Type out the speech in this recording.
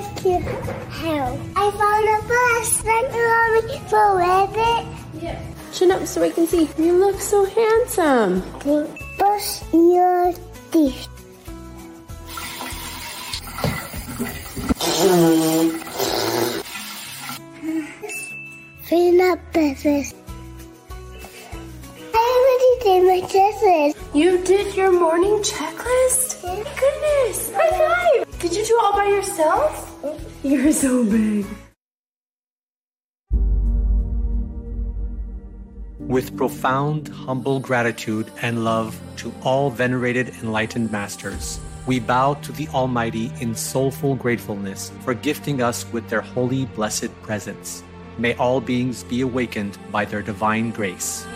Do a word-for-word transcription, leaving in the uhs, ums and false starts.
rescue hell. I found a bus. Thank you, Mommy, for with it. Yeah. Chin up so I can see. You look so handsome. Brush your teeth. Clean up business. I already did my checklist. You did your morning checklist? Yeah. Goodness. High five. Did you do it all by yourself? You're so big. With profound, humble gratitude and love to all venerated enlightened masters, we bow to the Almighty in soulful gratefulness for gifting us with their holy, blessed presence. May all beings be awakened by their divine grace.